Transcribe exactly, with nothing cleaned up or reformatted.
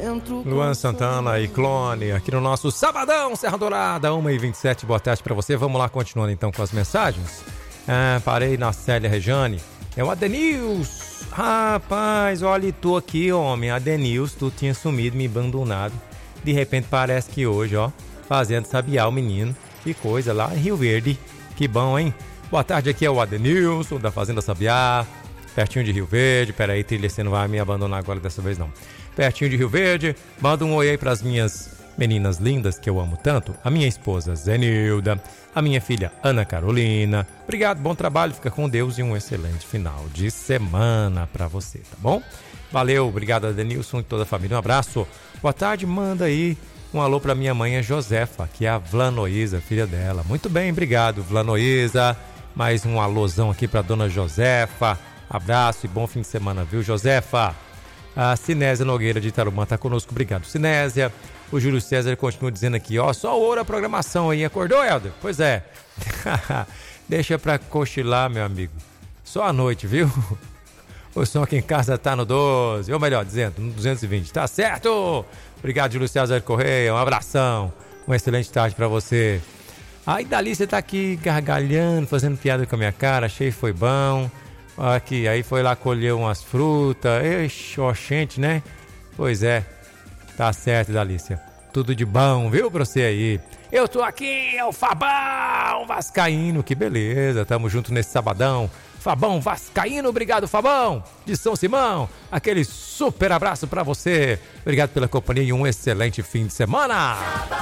Luan Santana e Clone aqui no nosso Sabadão Serra Dourada, uma e vinte e sete. Boa tarde pra você. Vamos lá, continuando então com as mensagens. Ah, parei na Célia Rejane. É o Adenils. Rapaz, olha, tô aqui, homem. Adenils, tu tinha sumido, me abandonado. De repente parece que hoje, ó, fazendo sabiá o menino. Que coisa lá em Rio Verde. Que bom, hein? Boa tarde, aqui é o Adenilson da Fazenda Sabiá. Pertinho de Rio Verde. Pera aí, trilha, você não vai me abandonar agora dessa vez, não. Pertinho de Rio Verde. Manda um oi aí pras minhas meninas lindas que eu amo tanto. A minha esposa Zenilda. A minha filha Ana Carolina. Obrigado, bom trabalho. Fica com Deus e um excelente final de semana pra você, tá bom? Valeu, obrigado, Adenilson e toda a família. Um abraço. Boa tarde, manda aí um alô pra minha mãe, a Josefa, que é a Vlanoísa, filha dela. Muito bem, obrigado, Vlanoísa. Mais um alôzão aqui pra dona Josefa. Abraço e bom fim de semana, viu, Josefa? A Sinésia Nogueira de Itarumã tá conosco. Obrigado, Sinésia. O Júlio César continua dizendo aqui, ó, só ouro a programação aí. Acordou, Helder? Pois é. Deixa pra cochilar, meu amigo. Só à noite, viu? O som aqui em casa tá no doze, ou melhor dizendo, no duzentos e vinte. Tá certo? Obrigado, Júlio César Correia. Um abração. Uma excelente tarde pra você. Aí, dali você tá aqui gargalhando, fazendo piada com a minha cara. Achei que foi bom. Aqui, aí foi lá colher umas frutas. Ixi, oxente, né? Pois é. Tá certo, Dalícia. Tudo de bom, viu, pra você aí? Eu tô aqui, é o Fabão Vascaíno. Que beleza, tamo junto nesse sabadão. Fabão Vascaíno, obrigado, Fabão, de São Simão. Aquele super abraço pra você. Obrigado pela companhia e um excelente fim de semana.